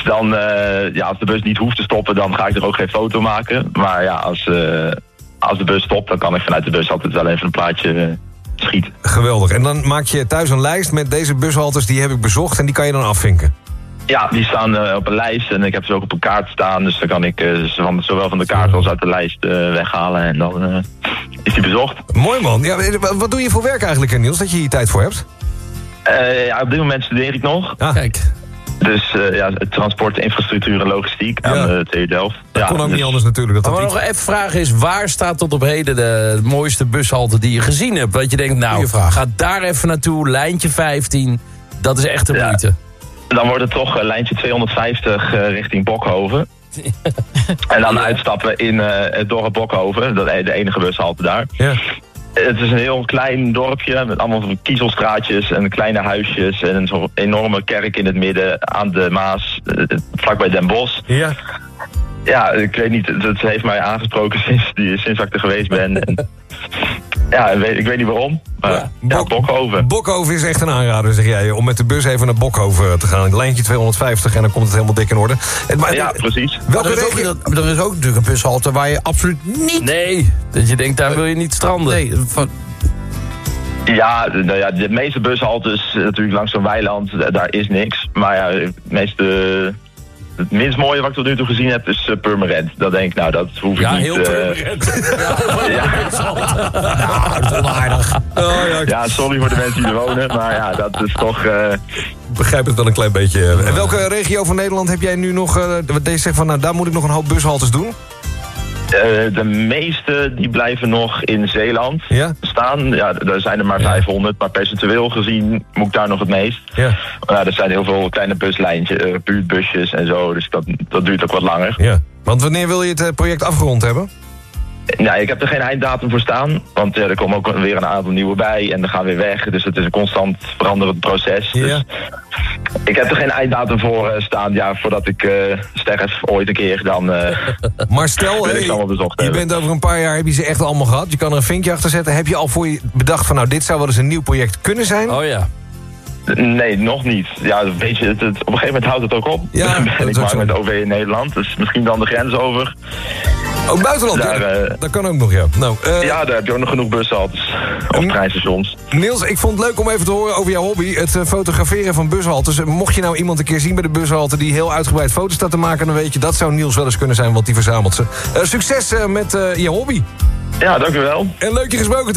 dan, als de bus niet hoeft te stoppen, dan ga ik er ook geen foto maken. Maar ja, als de bus stopt, dan kan ik vanuit de bus altijd wel even een plaatje schieten. Geweldig. En dan maak je thuis een lijst met deze bushaltes, die heb ik bezocht en die kan je dan afvinken. Ja, die staan op een lijst en ik heb ze ook op een kaart staan. Dus dan kan ik ze zowel van de kaart als uit de lijst weghalen. En dan is die bezocht. Mooi man. Ja, wat doe je voor werk eigenlijk, Niels, dat je hier tijd voor hebt? Op dit moment studeer ik nog. Ah. Kijk. Dus transport, infrastructuur en logistiek aan de TU Delft. Dat kon ook niet anders natuurlijk. Maar nog even vragen is, waar staat tot op heden de mooiste bushalte die je gezien hebt? Dat je denkt, nou, ga daar even naartoe, lijntje 15, dat is echt de moeite. Dan wordt het toch lijntje 250 richting Bokhoven. En dan uitstappen in het dorp Bokhoven, de enige bushalte daar. Ja. Het is een heel klein dorpje met allemaal kiezelstraatjes en kleine huisjes en een zo'n enorme kerk in het midden aan de Maas, vlakbij Den Bosch. Ja. Ja, ik weet niet, het heeft mij aangesproken sinds dat ik er geweest ben. En, ik weet niet waarom, maar Bokhoven. Bokhoven is echt een aanrader, zeg jij, om met de bus even naar Bokhoven te gaan. Lijntje 250 en dan komt het helemaal dik in orde. Precies. Er is ook natuurlijk een bushalte waar je absoluut niet... Nee, dat je denkt, daar wil je niet stranden. Nee, de meeste bushaltes natuurlijk langs zo'n weiland, daar is niks. Maar het minst mooie wat ik tot nu toe gezien heb is Purmerend. Dat denk ik, dat hoef ik niet. Heel Purmerend. dat is onaardig. Ja, sorry voor de mensen die er wonen, maar dat is toch... Ik begrijp het wel een klein beetje. En welke regio van Nederland heb jij nu nog... deze zegt van, daar moet ik nog een hoop bushaltes doen? De meeste die blijven nog in Zeeland staan. Ja, er zijn er maar 500, maar percentueel gezien moet ik daar nog het meest. Ja. Er zijn heel veel kleine buslijntjes, buurtbusjes en zo, dus dat duurt ook wat langer. Ja. Want wanneer wil je het project afgerond hebben? Nou, ik heb er geen einddatum voor staan, want er komen ook weer een aantal nieuwe bij en dan gaan weer weg. Dus het is een constant veranderend proces. Ja. Dus ik heb er geen einddatum voor staan, voordat ik sterf ooit een keer dan... Maar stel, je bent over een paar jaar, heb je ze echt allemaal gehad. Je kan er een vinkje achter zetten. Heb je al voor je bedacht van, dit zou wel eens een nieuw project kunnen zijn? Oh ja. Nee, nog niet. Ja, weet je, op een gegeven moment houdt het ook op. Ja, ben ik maar met OV in Nederland, dus misschien dan de grens over. Oh, buitenland, dat kan ook nog, ja. Nou, daar heb je ook nog genoeg bushaltes of treinstations. Niels, ik vond het leuk om even te horen over jouw hobby, het fotograferen van bushaltes. Mocht je nou iemand een keer zien bij de bushalte die heel uitgebreid foto's staat te maken, dan weet je, dat zou Niels wel eens kunnen zijn, want die verzamelt ze. Succes met je hobby. Ja, dank u wel. En leuk je gesproken.